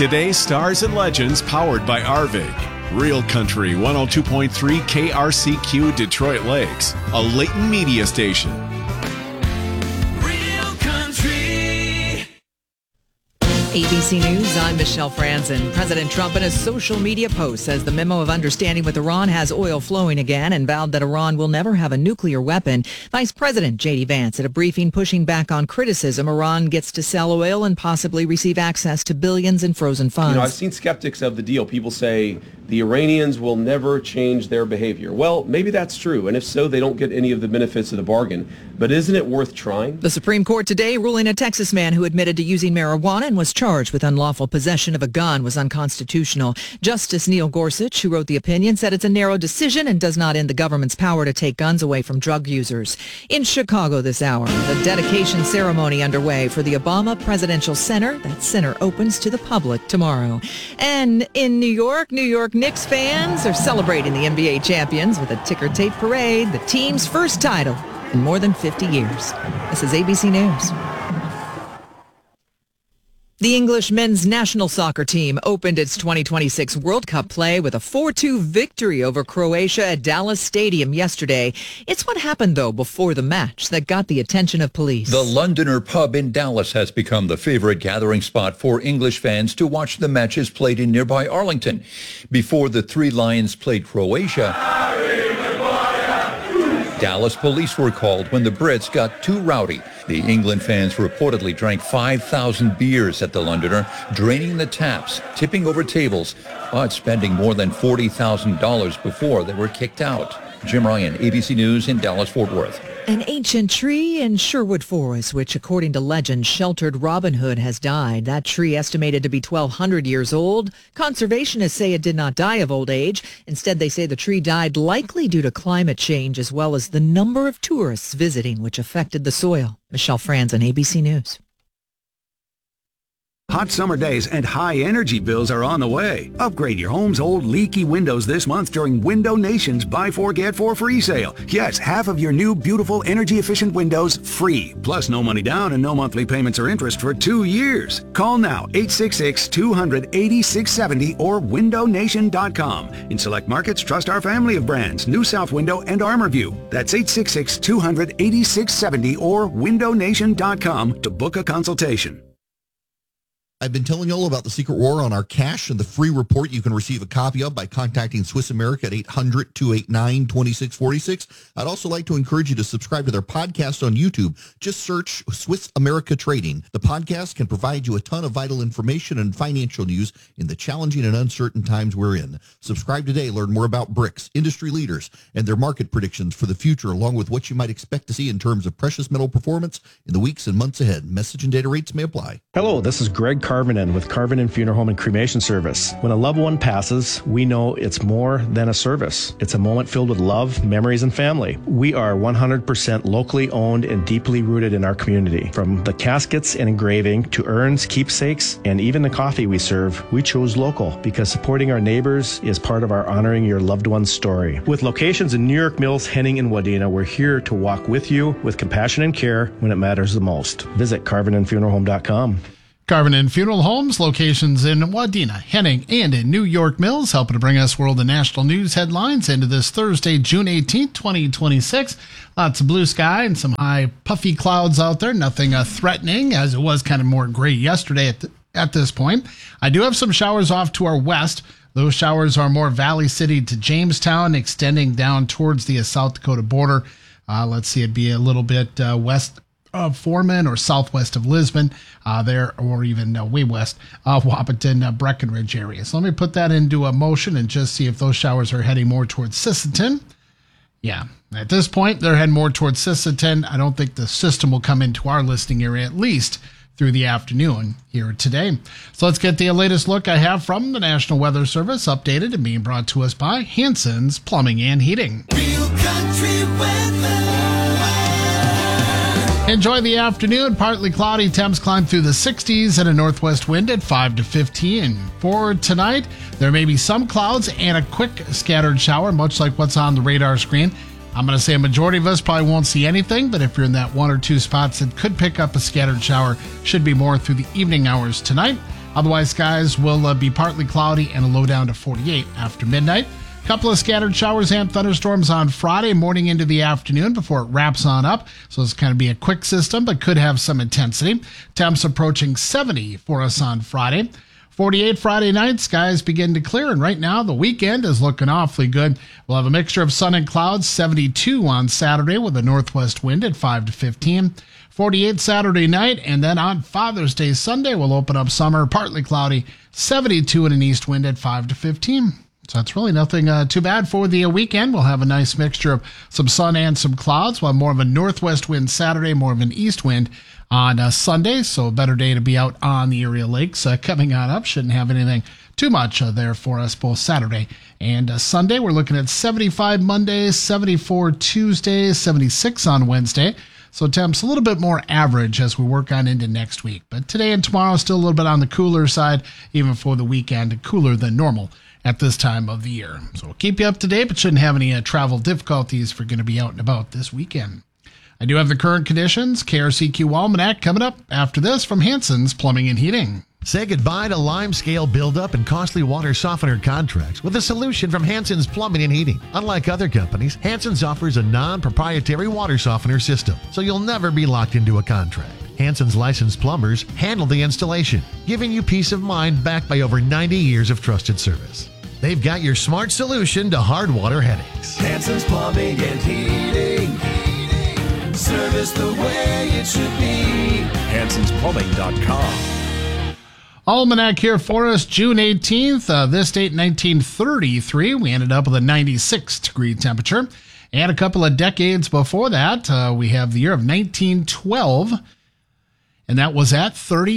Today's Stars and Legends, powered by Arvig. Real Country 102.3 KRCQ Detroit Lakes, a Leighton media station. Real Country. ABC News, I'm Michelle Franzen. President Trump in a social media post says the memo of understanding with Iran has oil flowing again and vowed that Iran will never have a nuclear weapon. Vice President J.D. Vance at a briefing pushing back on criticism Iran gets to sell oil and possibly receive access to billions in frozen funds. I've seen skeptics of the deal. People say the Iranians will never change their behavior. Well, maybe that's true, and if so, they don't get any of the benefits of the bargain. But isn't it worth trying? The Supreme Court today ruling a Texas man who admitted to using marijuana and was charged with unlawful possession of a gun was unconstitutional. Justice Neil Gorsuch, who wrote the opinion, said it's a narrow decision and does not end the government's power to take guns away from drug users. In Chicago this hour, the dedication ceremony underway for the Obama Presidential Center. That center opens to the public tomorrow. And in New York Knicks fans are celebrating the NBA champions with a ticker tape parade, the team's first title in more than 50 years. This is ABC News. The English men's national soccer team opened its 2026 World Cup play with a 4-2 victory over Croatia at Dallas Stadium yesterday. It's what happened, though, before the match that got the attention of police. The Londoner pub in Dallas has become the favorite gathering spot for English fans to watch the matches played in nearby Arlington. Before the Three Lions played Croatia, Dallas police were called when the Brits got too rowdy. The England fans reportedly drank 5,000 beers at the Londoner, draining the taps, tipping over tables, but spending more than $40,000 before they were kicked out. Jim Ryan, ABC News in Dallas-Fort Worth. An ancient tree in Sherwood Forest, which according to legend sheltered Robin Hood, has died. That tree, estimated to be 1,200 years old. Conservationists say it did not die of old age. Instead, they say the tree died likely due to climate change as well as the number of tourists visiting, which affected the soil. Michelle Franzen, ABC News. Hot summer days and high energy bills are on the way. Upgrade your home's old leaky windows this month during Window Nation's Buy 4 Get 4 free sale. Yes, half of your new beautiful energy efficient windows free. Plus no money down and no monthly payments or interest for 2 years. Call now 866-200-8670 or windownation.com. In select markets, trust our family of brands, New South Window and ArmorView. That's 866-200-8670 or windownation.com to book a consultation. I've been telling you all about the Secret War on our cash and the free report you can receive a copy of by contacting Swiss America at 800-289-2646. I'd also like to encourage you to subscribe to their podcast on YouTube. Just search Swiss America Trading. The podcast can provide you a ton of vital information and financial news in the challenging and uncertain times we're in. Subscribe today. Learn more about BRICS, industry leaders, and their market predictions for the future, along with what you might expect to see in terms of precious metal performance in the weeks and months ahead. Message and data rates may apply. Hello, this is Greg Carvinen with Carvinen Funeral Home and Cremation Service. When a loved one passes, we know it's more than a service. It's a moment filled with love, memories, and family. We are 100% locally owned and deeply rooted in our community. From the caskets and engraving to urns, keepsakes, and even the coffee we serve, we chose local because supporting our neighbors is part of our honoring your loved one's story. With locations in New York Mills, Henning, and Wadena, we're here to walk with you with compassion and care when it matters the most. Visit CarvinandFuneralHome.com. Carvinen Funeral Homes, locations in Wadena, Henning, and in New York Mills, helping to bring us world and national news headlines into this Thursday, June 18th, 2026. Lots of blue sky and some high puffy clouds out there. Nothing threatening, as it was kind of more gray yesterday at this point. I do have some showers off to our west. Those showers are more Valley City to Jamestown, extending down towards the South Dakota border. Let's see, it'd be a little bit west of Foreman or southwest of Lisbon there, or even way west of Wahpeton, Breckenridge area. So let me put that into a motion and just see if those showers are heading more towards Sisseton. Yeah, at this point, they're heading more towards Sisseton. I don't think the system will come into our listing area, at least through the afternoon here today. So let's get the latest look I have from the National Weather Service, updated and being brought to us by Hanson's Plumbing and Heating. Real Country weather. Enjoy the afternoon. Partly cloudy. Temps climb through the 60s and a northwest wind at 5 to 15. For tonight, there may be some clouds and a quick scattered shower, much like what's on the radar screen. I'm going to say a majority of us probably won't see anything, but if you're in that one or two spots that could pick up a scattered shower, should be more through the evening hours tonight. Otherwise, skies will be partly cloudy and a low down to 48 after midnight. A couple of scattered showers and thunderstorms on Friday morning into the afternoon before it wraps on up. So it's going to be a quick system, but could have some intensity. Temps approaching 70 for us on Friday. 48 Friday night, skies begin to clear, and right now the weekend is looking awfully good. We'll have a mixture of sun and clouds, 72 on Saturday with a northwest wind at 5 to 15. 48 Saturday night, and then on Father's Day Sunday, we'll open up summer, partly cloudy, 72 and an east wind at 5 to 15. So that's really nothing too bad for the weekend. We'll have a nice mixture of some sun and some clouds. We'll have more of a northwest wind Saturday, more of an east wind on Sunday. So a better day to be out on the area lakes coming on up. Shouldn't have anything too much there for us both Saturday and Sunday. We're looking at 75 Monday, 74 Tuesday, 76 on Wednesday. So temps a little bit more average as we work on into next week. But today and tomorrow still a little bit on the cooler side, even for the weekend, cooler than normal at this time of the year. So we'll keep you up to date, but shouldn't have any travel difficulties if you're going to be out and about this weekend. I do have the current conditions, KRCQ Almanac, coming up after this from Hanson's Plumbing and Heating. Say goodbye to limescale buildup and costly water softener contracts with a solution from Hanson's Plumbing and Heating. Unlike other companies, Hanson's offers a non-proprietary water softener system, so you'll never be locked into a contract. Hanson's licensed plumbers handle the installation, giving you peace of mind backed by over 90 years of trusted service. They've got your smart solution to hard water headaches. Hanson's Plumbing and Heating. Service the way it should be. Hanson'sPlumbing.com. Almanac here for us, June 18th. This date, 1933. We ended up with a 96 degree temperature. And a couple of decades before that, we have the year of 1912. And that was at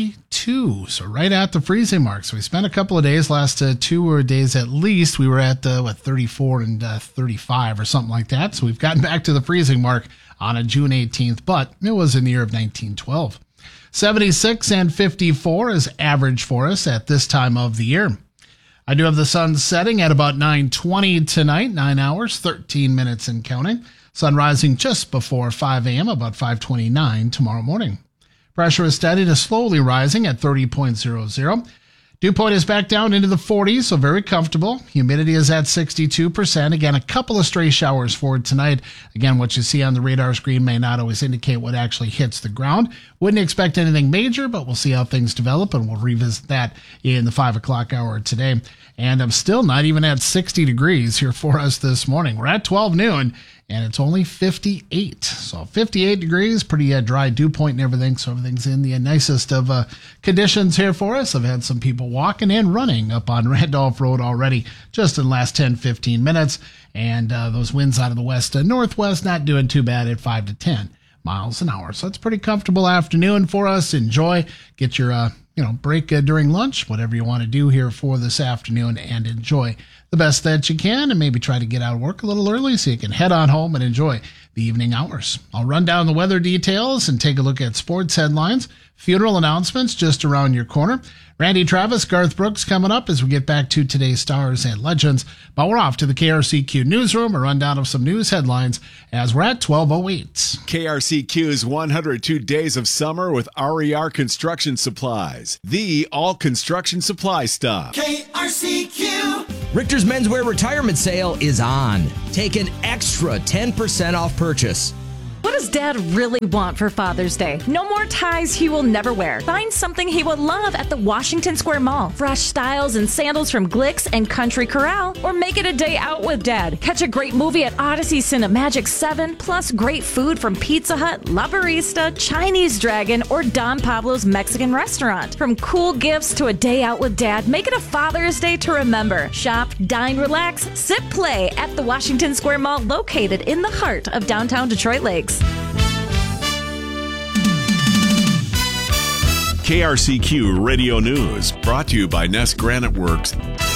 32, so right at the freezing mark. So we spent a couple of days, last 2 days at least, we were at 34 and 35 or something like that. So we've gotten back to the freezing mark on a June 18th, but it was in the year of 1912. 76 and 54 is average for us at this time of the year. I do have the sun setting at about 9:20 tonight, 9 hours, 13 minutes and counting. Sun rising just before 5 a.m., about 5:29 tomorrow morning. Pressure is steady to slowly rising at 30.00. Dew point is back down into the 40s, so very comfortable. Humidity is at 62%. Again, a couple of stray showers for tonight. Again, what you see on the radar screen may not always indicate what actually hits the ground. Wouldn't expect anything major, but we'll see how things develop, and we'll revisit that in the 5 o'clock hour today. And I'm still not even at 60 degrees here for us this morning. We're at 12 noon. And it's only 58. So 58 degrees, pretty dry dew point and everything. So everything's in the nicest of conditions here for us. I've had some people walking and running up on Randolph Road already just in the last 10, 15 minutes. And those winds out of the west and northwest not doing too bad at 5 to 10 miles an hour. So it's a pretty comfortable afternoon for us. Enjoy. Get your break during lunch, whatever you want to do here for this afternoon, and enjoy the best that you can, and maybe try to get out of work a little early so you can head on home and enjoy the evening hours. I'll run down the weather details and take a look at sports headlines, funeral announcements just around your corner. Randy Travis, Garth Brooks coming up as we get back to today's stars and legends. But we're off to the KRCQ newsroom, a rundown of some news headlines as we're at 12:08. KRCQ's 102 Days of Summer with RER Construction Supplies. The all construction supply stop. KRCQ. Richter's Menswear Retirement Sale is on. Take an extra 10% off purchase. What does Dad really want for Father's Day? No more ties he will never wear. Find something he will love at the Washington Square Mall. Fresh styles and sandals from Glicks and Country Corral. Or make it a day out with Dad. Catch a great movie at Odyssey Cinemagic 7, plus great food from Pizza Hut, La Barista, Chinese Dragon, or Don Pablo's Mexican Restaurant. From cool gifts to a day out with Dad, make it a Father's Day to remember. Shop, dine, relax, sip, play at the Washington Square Mall, located in the heart of downtown Detroit Lakes. KRCQ Radio News, brought to you by Nest Granite Works.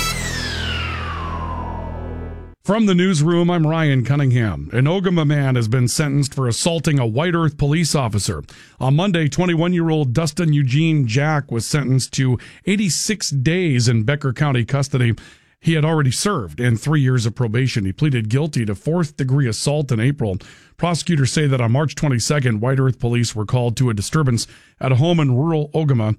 From the newsroom, I'm Ryan Cunningham. An Ogama man has been sentenced for assaulting a White Earth police officer. On Monday, 21-year-old Dustin Eugene Jack was sentenced to 86 days in Becker County custody. He had already served and 3 years of probation. He pleaded guilty to fourth-degree assault in April. Prosecutors say that on March 22nd, White Earth police were called to a disturbance at a home in rural Ogama.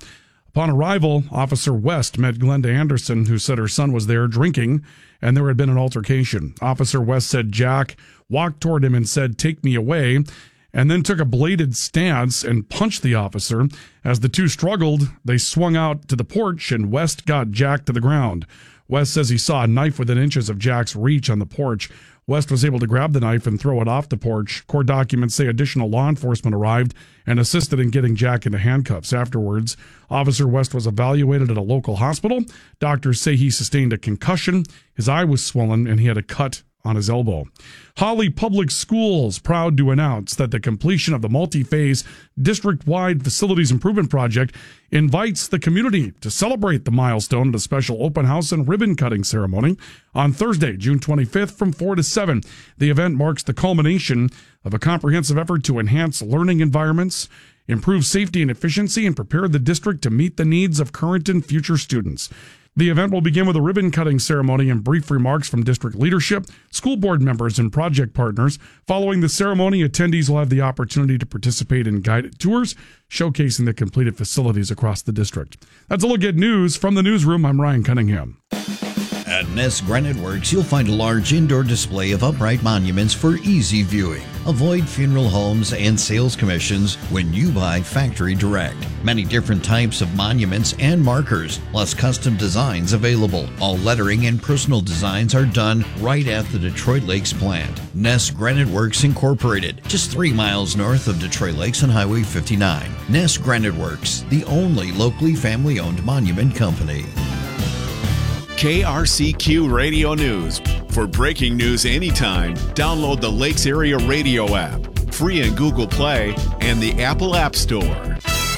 Upon arrival, Officer West met Glenda Anderson, who said her son was there drinking, and there had been an altercation. Officer West said Jack walked toward him and said, "Take me away," and then took a bladed stance and punched the officer. As the two struggled, they swung out to the porch, and West got Jack to the ground. West says he saw a knife within inches of Jack's reach on the porch. West was able to grab the knife and throw it off the porch. Court documents say additional law enforcement arrived and assisted in getting Jack into handcuffs. Afterwards, Officer West was evaluated at a local hospital. Doctors say he sustained a concussion, his eye was swollen, and he had a cut on his elbow. Holly Public Schools proud to announce that the completion of the multi-phase district-wide facilities improvement project invites the community to celebrate the milestone at a special open house and ribbon cutting ceremony on Thursday, June 25th from 4 to 7. The event marks the culmination of a comprehensive effort to enhance learning environments, improve safety and efficiency, and prepare the district to meet the needs of current and future students. The event will begin with a ribbon-cutting ceremony and brief remarks from district leadership, school board members, and project partners. Following the ceremony, attendees will have the opportunity to participate in guided tours, showcasing the completed facilities across the district. That's a look at news from the newsroom. I'm Ryan Cunningham. At Ness Granite Works, you'll find a large indoor display of upright monuments for easy viewing. Avoid funeral homes and sales commissions when you buy factory direct. Many different types of monuments and markers, plus custom designs available. All lettering and personal designs are done right at the Detroit Lakes plant. Ness Granite Works Incorporated, just 3 miles north of Detroit Lakes on Highway 59. Ness Granite Works, the only locally family-owned monument company. KRCQ Radio News. For breaking news anytime, download the Lakes Area Radio app, free in Google Play and the Apple App Store.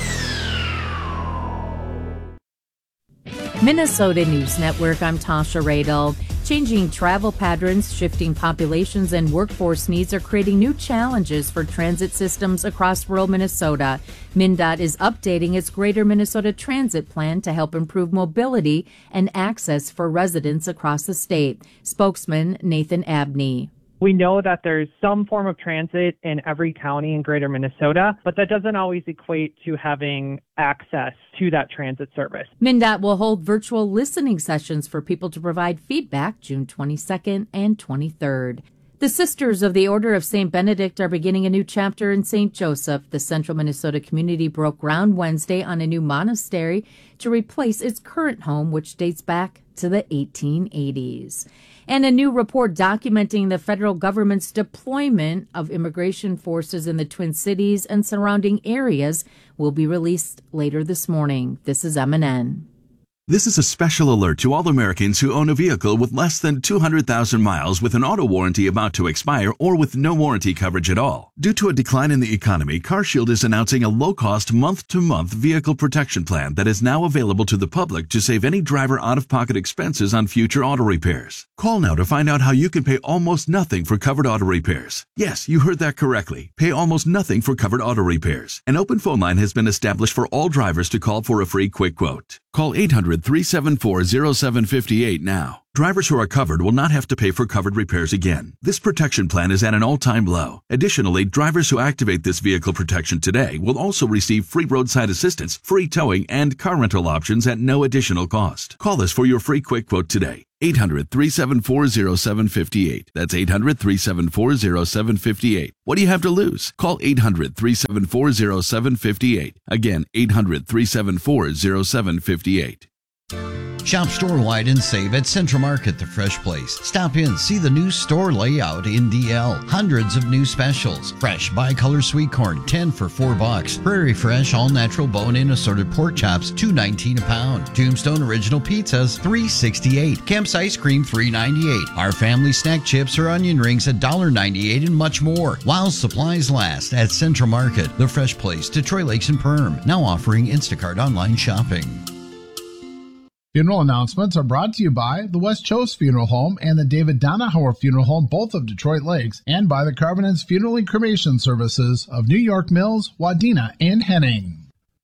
Minnesota News Network, I'm Tasha Radel. Changing travel patterns, shifting populations, and workforce needs are creating new challenges for transit systems across rural Minnesota. MnDOT is updating its Greater Minnesota Transit Plan to help improve mobility and access for residents across the state. Spokesman Nathan Abney. We know that there's some form of transit in every county in Greater Minnesota, but that doesn't always equate to having access to that transit service. MnDOT will hold virtual listening sessions for people to provide feedback June 22nd and 23rd. The Sisters of the Order of St. Benedict are beginning a new chapter in St. Joseph. The Central Minnesota community broke ground Wednesday on a new monastery to replace its current home, which dates back to the 1880s. And a new report documenting the federal government's deployment of immigration forces in the Twin Cities and surrounding areas will be released later this morning. This is MNN. This is a special alert to all Americans who own a vehicle with less than 200,000 miles with an auto warranty about to expire or with no warranty coverage at all. Due to a decline in the economy, CarShield is announcing a low-cost month-to-month vehicle protection plan that is now available to the public to save any driver out-of-pocket expenses on future auto repairs. Call now to find out how you can pay almost nothing for covered auto repairs. Yes, you heard that correctly. Pay almost nothing for covered auto repairs. An open phone line has been established for all drivers to call for a free quick quote. Call 800-374-0758 now. Drivers who are covered will not have to pay for covered repairs again. This protection plan is at an all-time low. Additionally, drivers who activate this vehicle protection today will also receive free roadside assistance, free towing, and car rental options at no additional cost. Call us for your free quick quote today. 800-374-0758. That's 800-374-0758. What do you have to lose? Call 800-374-0758. Again, 800-374-0758. Shop store-wide and save at Central Market, the fresh place. Stop in, see the new store layout in DL. Hundreds of new specials. Fresh bicolor sweet corn, 10 for $4. Prairie Fresh all-natural bone-in assorted pork chops, $2.19 a pound. Tombstone original pizzas, $3.68. Kemp's ice cream, $3.98. Our family snack chips or onion rings, $1.98, and much more. While supplies last at Central Market, the fresh place, Detroit Lakes and Perm. Now offering Instacart online shopping. Funeral announcements are brought to you by the West Chose Funeral Home and the David Donahauer Funeral Home, both of Detroit Lakes, and by the Carvinens Funeral and Cremation Services of New York Mills, Wadena, and Henning.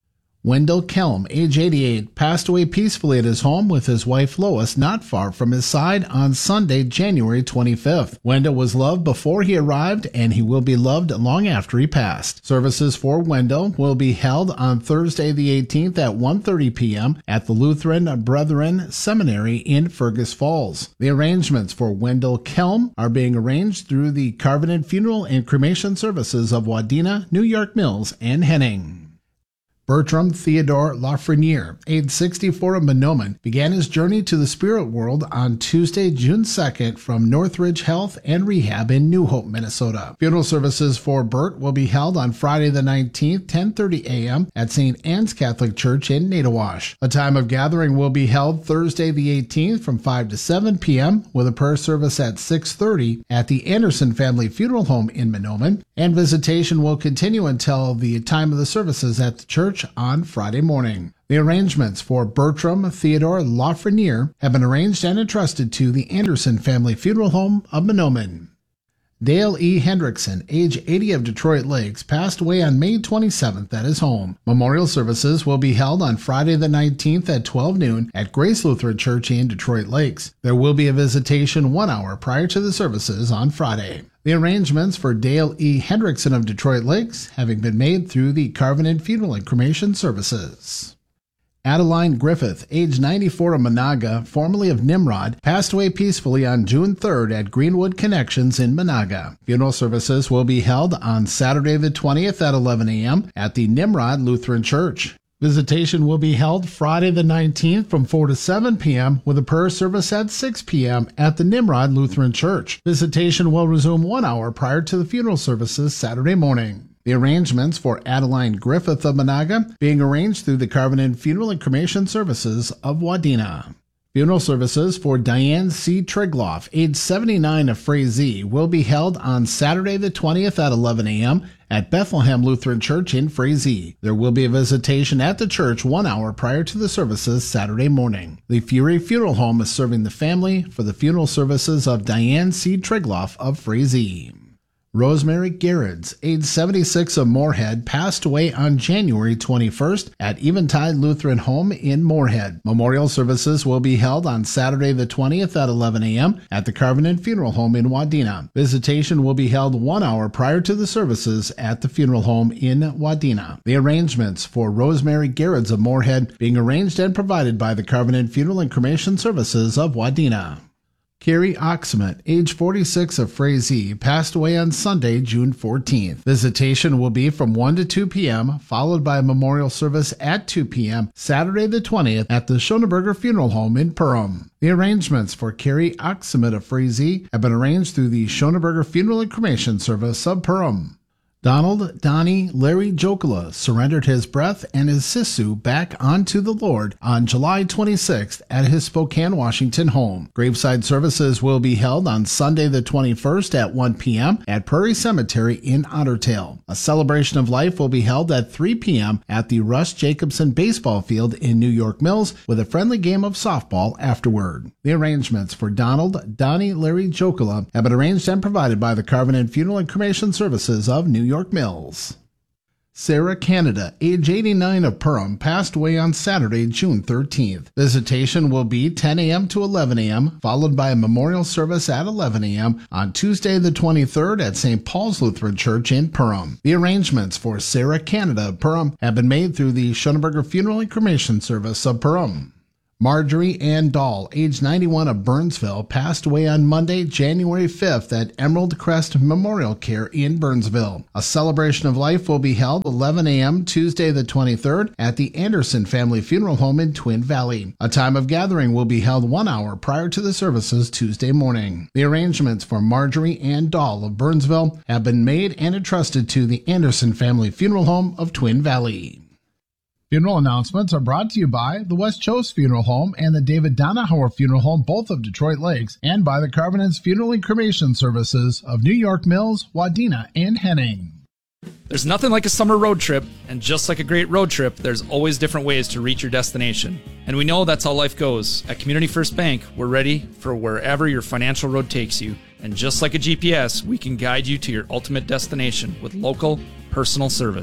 Wendell Kelm, age 88, passed away peacefully at his home with his wife Lois not far from his side on Sunday, January 25th. Wendell was loved before he arrived, and he will be loved long after he passed. Services for Wendell will be held on Thursday the 18th at 1:30 p.m. at the Lutheran Brethren Seminary in Fergus Falls. The arrangements for Wendell Kelm are being arranged through the Covenant Funeral and Cremation Services of Wadena, New York Mills, and Henning. Bertram Theodore Lafreniere, age 64 of Mahnomen, began his journey to the spirit world on Tuesday, June 2nd from Northridge Health and Rehab in New Hope, Minnesota. Funeral services for Bert will be held on Friday the 19th, 10:30 a.m. at St. Anne's Catholic Church in Natiwash. A time of gathering will be held Thursday the 18th from 5 to 7 p.m. with a prayer service at 6:30 at the Anderson Family Funeral Home in Mahnomen, and visitation will continue until the time of the services at the church on Friday morning. The arrangements for Bertram Theodore Lafreniere have been arranged and entrusted to the Anderson Family Funeral Home of Mahnomen. Dale E. Hendrickson, age 80 of Detroit Lakes, passed away on May 27th at his home. Memorial services will be held on Friday the 19th at 12 noon at Grace Lutheran Church in Detroit Lakes. There will be a visitation 1 hour prior to the services on Friday. The arrangements for Dale E. Hendrickson of Detroit Lakes having been made through the Covenant Funeral and Cremation Services. Adeline Griffith, age 94 of Monaga, formerly of Nimrod, passed away peacefully on June 3rd at Greenwood Connections in Monaga. Funeral services will be held on Saturday the 20th at 11 a.m. at the Nimrod Lutheran Church. Visitation will be held Friday the 19th from 4 to 7 p.m. with a prayer service at 6 p.m. at the Nimrod Lutheran Church. Visitation will resume 1 hour prior to the funeral services Saturday morning. The arrangements for Adeline Griffith of Monaga being arranged through the Covenant Funeral and Cremation Services of Wadena. Funeral services for Diane C. Trigloff, age 79 of Frazee, will be held on Saturday the 20th at 11 a.m. at Bethlehem Lutheran Church in Frazee. There will be a visitation at the church 1 hour prior to the services Saturday morning. The Fury Funeral Home is serving the family for the funeral services of Diane C. Trigloff of Frazee. Rosemary Garreds, age 76 of Moorhead, passed away on January 21st at Eventide Lutheran Home in Moorhead. Memorial services will be held on Saturday the 20th at 11 a.m. at the Covenant Funeral Home in Wadena. Visitation will be held 1 hour prior to the services at the funeral home in Wadena. The arrangements for Rosemary Garreds of Moorhead being arranged and provided by the Covenant Funeral and Cremation Services of Wadena. Carrie Oxman, age 46 of Frazee, passed away on Sunday, June 14th. Visitation will be from 1 to 2 p.m., followed by a memorial service at 2 p.m. Saturday the 20th at the Schoenberger Funeral Home in Perham. The arrangements for Carrie Oxman of Frazee have been arranged through the Schoenberger Funeral and Cremation Service of Perham. Donald Donnie Larry Jokula surrendered his breath and his sisu back onto the Lord on July 26th at his Spokane, Washington home. Graveside services will be held on Sunday the 21st at 1 p.m. at Prairie Cemetery in Ottertail. A celebration of life will be held at 3 p.m. at the Russ Jacobson Baseball Field in New York Mills with a friendly game of softball afterward. The arrangements for Donald Donnie Larry Jokula have been arranged and provided by the Covenant Funeral and Cremation Services of New York Mills. Sarah Canada, age 89 of Perham, passed away on Saturday, June 13th. Visitation will be 10 a.m. to 11 a.m., followed by a memorial service at 11 a.m. on Tuesday the 23rd at St. Paul's Lutheran Church in Perham. The arrangements for Sarah Canada of Perham have been made through the Schoenberger Funeral and Cremation Service of Perham. Marjorie Ann Dahl, age 91 of Burnsville, passed away on Monday, January 5th at Emerald Crest Memorial Care in Burnsville. A celebration of life will be held 11 a.m. Tuesday the 23rd at the Anderson Family Funeral Home in Twin Valley. A time of gathering will be held 1 hour prior to the services Tuesday morning. The arrangements for Marjorie Ann Dahl of Burnsville have been made and entrusted to the Anderson Family Funeral Home of Twin Valley. Funeral announcements are brought to you by the West Chose Funeral Home and the David Donahauer Funeral Home, both of Detroit Lakes, and by the Covenant's Funeral and Cremation Services of New York Mills, Wadena, and Henning. There's nothing like a summer road trip, and just like a great road trip, there's always different ways to reach your destination. And we know that's how life goes. At Community First Bank, we're ready for wherever your financial road takes you. And just like a GPS, we can guide you to your ultimate destination with local, personal service.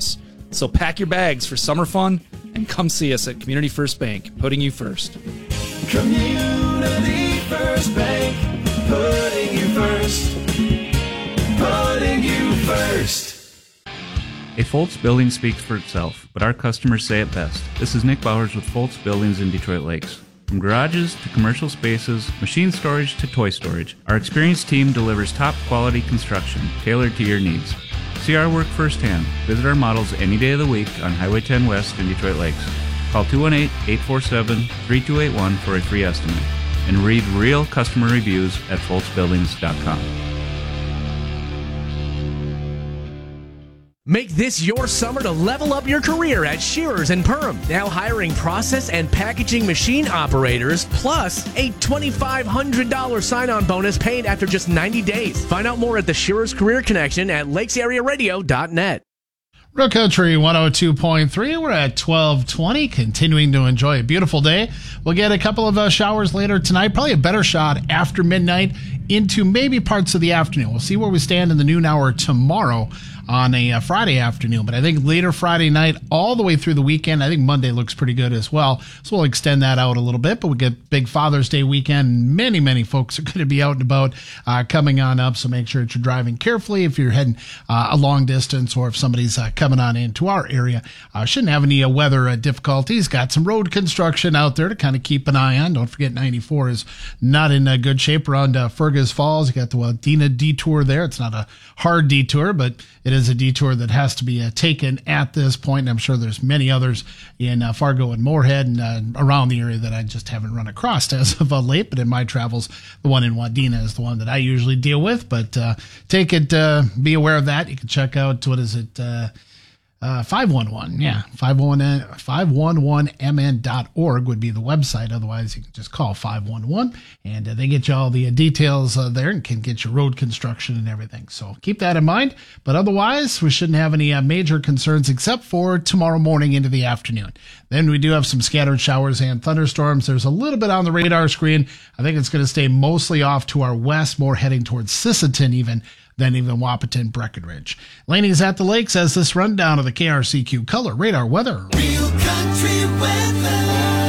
So pack your bags for summer fun and come see us at Community First Bank, putting you first. Community First Bank, putting you first. Putting you first. A Foltz building speaks for itself, but our customers say it best. This is Nick Bowers with Foltz Buildings in Detroit Lakes. From garages to commercial spaces, machine storage to toy storage, our experienced team delivers top quality construction tailored to your needs. See our work firsthand. Visit our models any day of the week on Highway 10 West in Detroit Lakes. Call 218-847-3281 for a free estimate. And read real customer reviews at foltzbuildings.com. Make this your summer to level up your career at Shearers and Perham. Now hiring process and packaging machine operators, plus a $2,500 sign-on bonus paid after just 90 days. Find out more at the Shearers Career Connection at lakesarearadio.net. Real Country 102.3. We're at 12:20, continuing to enjoy a beautiful day. We'll get a couple of showers later tonight, probably a better shot after midnight into maybe parts of the afternoon. We'll see where we stand in the noon hour tomorrow on a Friday afternoon. But I think later Friday night all the way through the weekend, I think Monday looks pretty good as well. So we'll extend that out a little bit. But we get big Father's Day weekend. Many folks are going to be out and about coming on up. So make sure that you're driving carefully if you're heading a long distance or if somebody's coming on into our area. Shouldn't have any weather difficulties. Got some road construction out there to kind of keep an eye on. Don't forget 94 is not in good shape around Fergus Falls. You got the Wadena detour there. It's not a hard detour, but it is a detour that has to be taken at this point. And I'm sure there's many others in Fargo and Moorhead and around the area that I just haven't run across as of late. But in my travels, the one in Wadena is the one that I usually deal with. But take it, be aware of that. You can check out, 511, 511mn.org would be the website. Otherwise, you can just call 511, and they get you all the details there and can get your road construction and everything. So keep that in mind. But otherwise, we shouldn't have any major concerns except for tomorrow morning into the afternoon. Then we do have some scattered showers and thunderstorms. There's a little bit on the radar screen. I think it's going to stay mostly off to our west, more heading towards Sisseton than even Wahpeton, Breckenridge. Laney's at the Lakes as this rundown of the KRCQ Color Radar weather. Real country weather.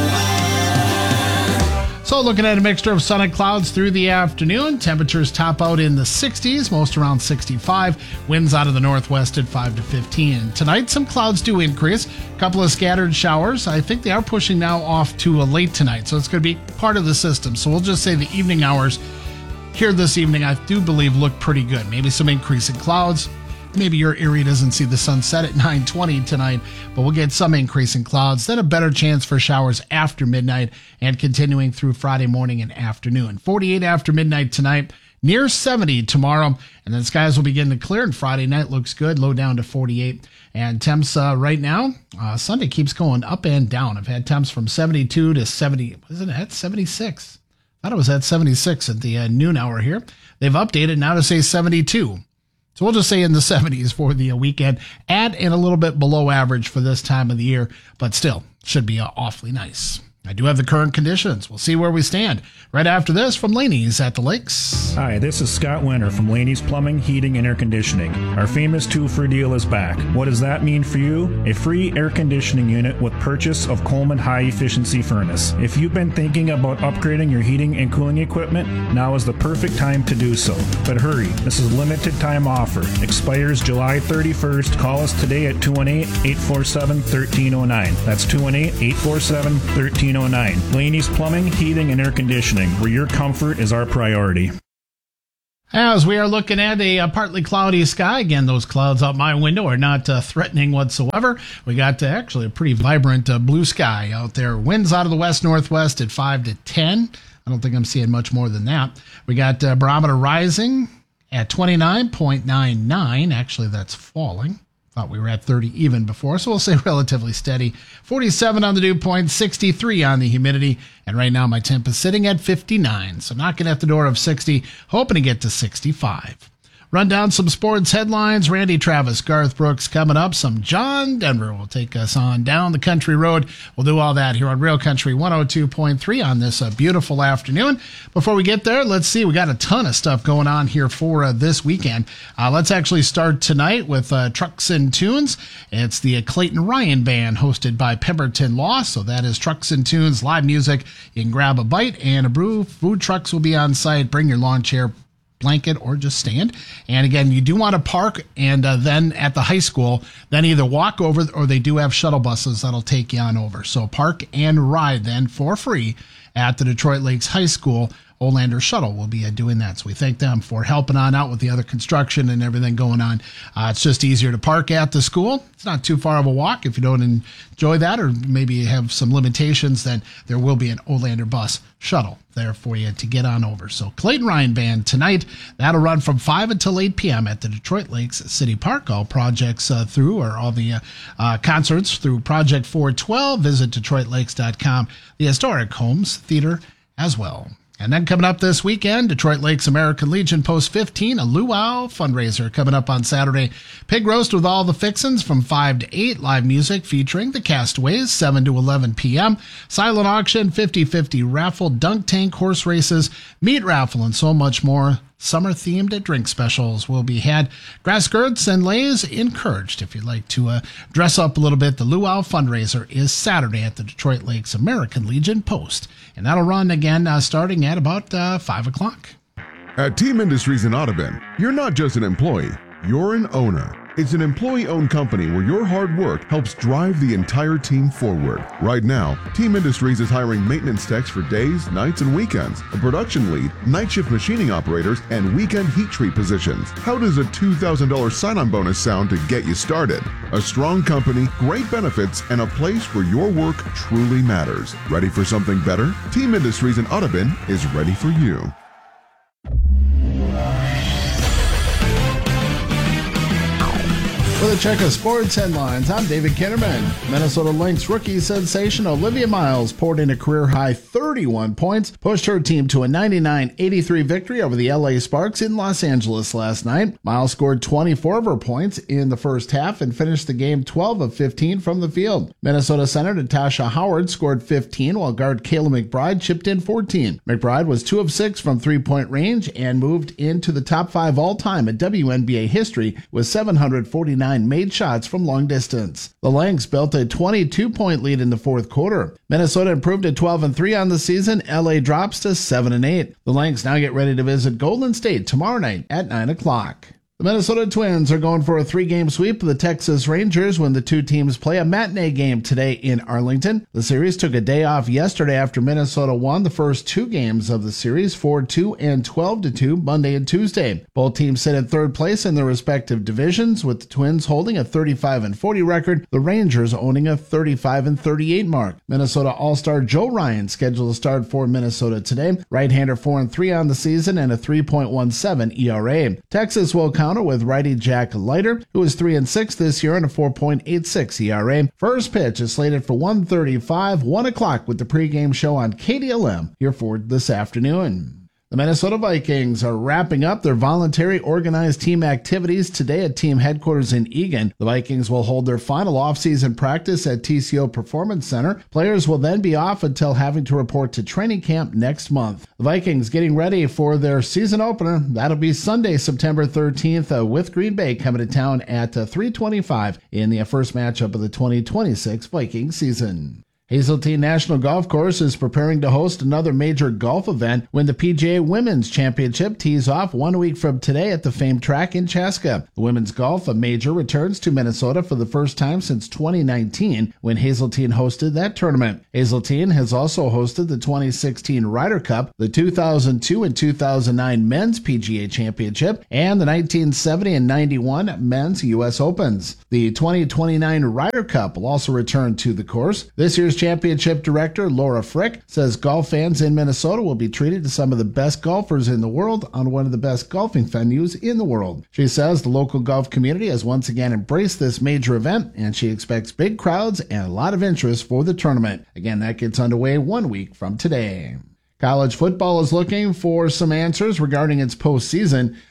So looking at a mixture of sun and clouds through the afternoon. Temperatures top out in the 60s, most around 65. Winds out of the northwest at 5 to 15. Tonight, some clouds do increase. A couple of scattered showers. I think they are pushing now off to late tonight, so it's going to be part of the system. So we'll just say the evening hours here this evening, I do believe, look pretty good. Maybe some increase in clouds. Maybe your area doesn't see the sun set at 9:20 tonight, but we'll get some increase in clouds. Then a better chance for showers after midnight and continuing through Friday morning and afternoon. 48 after midnight tonight, near 70 tomorrow, and then skies will begin to clear, and Friday night looks good, low down to 48. And temps right now, Sunday keeps going up and down. I've had temps from 72 to 70. Wasn't it at 76? I thought it was at 76 at the noon hour here. They've updated now to say 72. So we'll just say in the 70s for the weekend, and a little bit below average for this time of the year, but still should be awfully nice. I do have the current conditions. We'll see where we stand right after this from Laney's at the Lakes. Hi, this is Scott Winter from Laney's Plumbing, Heating, and Air Conditioning. Our famous 2-for deal is back. What does that mean for you? A free air conditioning unit with purchase of Coleman High Efficiency Furnace. If you've been thinking about upgrading your heating and cooling equipment, now is the perfect time to do so. But hurry, this is a limited time offer. Expires July 31st. Call us today at 218-847-1309. That's 218-847-1309. Laney's Plumbing, Heating, and Air Conditioning, where your comfort is our priority. As we are looking at a partly cloudy sky, again, those clouds out my window are not threatening whatsoever. We got actually a pretty vibrant blue sky out there. Winds out of the west-northwest at 5 to 10. I don't think I'm seeing much more than that. We got barometer rising at 29.99. Actually, that's falling. Thought we were at 30 even before, so we'll say relatively steady. 47 on the dew point, 63 on the humidity, and right now my temp is sitting at 59, so knocking at the door of 60, hoping to get to 65. Run down some sports headlines. Randy Travis, Garth Brooks coming up. Some John Denver will take us on down the country road. We'll do all that here on Real Country 102.3 on this beautiful afternoon. Before we get there, let's see. We got a ton of stuff going on here for this weekend. Let's actually start tonight with Trucks and Tunes. It's the Clayton Ryan Band hosted by Pemberton Law. So that is Trucks and Tunes, live music. You can grab a bite and a brew. Food trucks will be on site. Bring your lawn chair, blanket, or just stand. And again, you do want to park, and then at the high school, then either walk over, or they do have shuttle buses that'll take you on over. So park and ride then for free at the Detroit Lakes High School. Olander Shuttle will be doing that. So we thank them for helping on out with the other construction and everything going on. It's just easier to park at the school. It's not too far of a walk. If you don't enjoy that, or maybe you have some limitations, then there will be an Olander bus shuttle there for you to get on over. So Clayton Ryan Band tonight, that'll run from 5 until 8 p.m. at the Detroit Lakes City Park. All projects all the concerts through Project 412. Visit DetroitLakes.com. The Historic Homes Theater as well. And then coming up this weekend, Detroit Lakes American Legion Post 15, a luau fundraiser coming up on Saturday. Pig roast with all the fixins from 5 to 8. Live music featuring the Castaways, 7 to 11 p.m. Silent auction, 50-50 raffle, dunk tank, horse races, meat raffle, and so much more. Summer-themed drink specials will be had. Grass skirts and leis encouraged. If you'd like to dress up a little bit, the luau fundraiser is Saturday at the Detroit Lakes American Legion Post. And that'll run again starting at about 5 o'clock. At Team Industries in Audubon, you're not just an employee, you're an owner. It's an employee-owned company where your hard work helps drive the entire team forward. Right now, Team Industries is hiring maintenance techs for days, nights, and weekends, a production lead, night shift machining operators, and weekend heat treat positions. How does a $2,000 sign-on bonus sound to get you started? A strong company, great benefits, and a place where your work truly matters. Ready for something better? Team Industries in Audubon is ready for you. For the check of sports headlines, I'm David Kinnerman. Minnesota Lynx rookie sensation Olivia Miles poured in a career-high 31 points, pushed her team to a 99-83 victory over the LA Sparks in Los Angeles last night. Miles scored 24 of her points in the first half and finished the game 12 of 15 from the field. Minnesota center Natasha Howard scored 15, while guard Kayla McBride chipped in 14. McBride was 2 of 6 from three-point range and moved into the top 5 all-time in WNBA history with 749 made shots from long distance. The Lynx built a 22-point lead in the fourth quarter. Minnesota improved to 12-3 on the season. LA drops to 7-8. The Lynx now get ready to visit Golden State tomorrow night at 9 o'clock. The Minnesota Twins are going for a 3-game sweep of the Texas Rangers when the two teams play a matinee game today in Arlington. The series took a day off yesterday after Minnesota won the first 2 games of the series, 4-2 and 12-2, Monday and Tuesday. Both teams sit in third place in their respective divisions, with the Twins holding a 35-40 record, the Rangers owning a 35-38 mark. Minnesota All-Star Joe Ryan scheduled to start for Minnesota today. Right-hander 4-3 on the season and a 3.17 ERA. Texas will counter with righty Jack Leiter, who is 3-6 this year and a 4.86 ERA. First pitch is slated for 1:35, 1 o'clock with the pregame show on KDLM here for this afternoon. The Minnesota Vikings are wrapping up their voluntary organized team activities today at team headquarters in Eagan. The Vikings will hold their final offseason practice at TCO Performance Center. Players will then be off until having to report to training camp next month. The Vikings getting ready for their season opener. That'll be Sunday, September 13th with Green Bay coming to town at 3:25 in the first matchup of the 2026 Vikings season. Hazeltine National Golf Course is preparing to host another major golf event when the PGA Women's Championship tees off 1 week from today at the famed track in Chaska. The women's golf major returns to Minnesota for the first time since 2019 when Hazeltine hosted that tournament. Hazeltine has also hosted the 2016 Ryder Cup, the 2002 and 2009 Men's PGA Championship, and the 1970 and 91 Men's U.S. Opens. The 2029 Ryder Cup will also return to the course. This year's championship director Laura Frick says golf fans in Minnesota will be treated to some of the best golfers in the world on one of the best golfing venues in the world. She says the local golf community has once again embraced this major event, and she expects big crowds and a lot of interest for the tournament. Again, that gets underway 1 week from today. College football is looking for some answers regarding its postseason.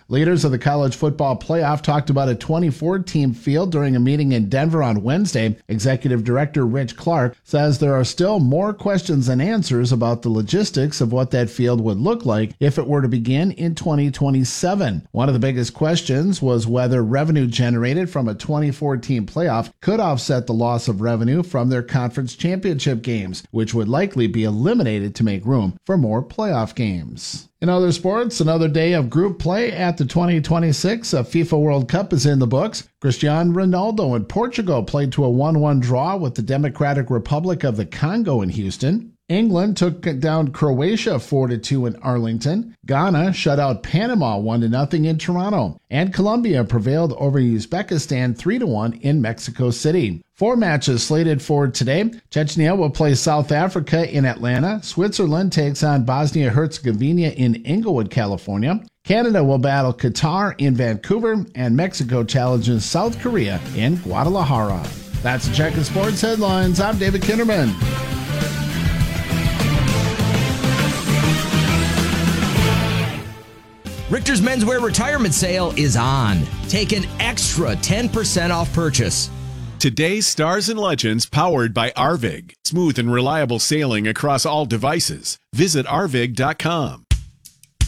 Leaders of the college football playoff talked about a 24-team field during a meeting in Denver on Wednesday. Executive Director Rich Clark says there are still more questions than answers about the logistics of what that field would look like if it were to begin in 2027. One of the biggest questions was whether revenue generated from a 24-team playoff could offset the loss of revenue from their conference championship games, which would likely be eliminated to make room for more playoff games. In other sports, another day of group play at the 2026 FIFA World Cup is in the books. Cristiano Ronaldo and Portugal played to a 1-1 draw with the Democratic Republic of the Congo in Houston. England took down Croatia 4-2 in Arlington. Ghana shut out Panama 1-0 in Toronto. And Colombia prevailed over Uzbekistan 3-1 in Mexico City. 4 matches slated for today. Chechnya will play South Africa in Atlanta. Switzerland takes on Bosnia-Herzegovina in Inglewood, California. Canada will battle Qatar in Vancouver. And Mexico challenges South Korea in Guadalajara. That's a check of sports headlines. I'm David Kinderman. Richter's Menswear Retirement Sale is on. Take an extra 10% off purchase. Today's Stars and Legends powered by Arvig. Smooth and reliable sailing across all devices. Visit arvig.com.